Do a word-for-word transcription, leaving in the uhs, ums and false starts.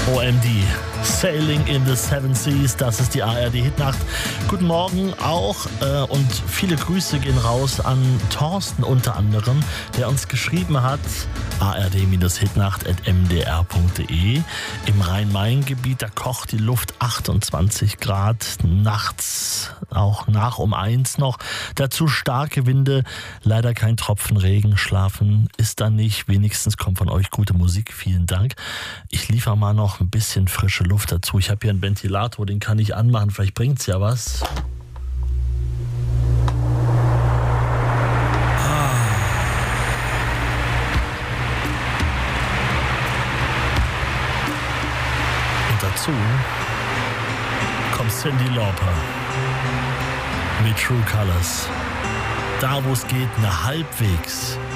O M D. Sailing in the Seven Seas, das ist die A R D-Hitnacht. Guten Morgen auch äh, und viele Grüße gehen raus an Thorsten unter anderem, der uns geschrieben hat, a r d Hitnacht at m d r punkt d e. Im Rhein-Main-Gebiet, da kocht die Luft achtundzwanzig Grad, nachts auch nach um eins noch. Dazu starke Winde, leider kein Tropfen Regen, schlafen ist da nicht. Wenigstens kommt von euch gute Musik, vielen Dank. Ich liefere mal noch ein bisschen frische Luft dazu. Ich habe hier einen Ventilator, den kann ich anmachen, vielleicht bringt es ja was. Dazu kommt Cyndi Lauper mit True Colors. Da, wo es geht, eine halbwegs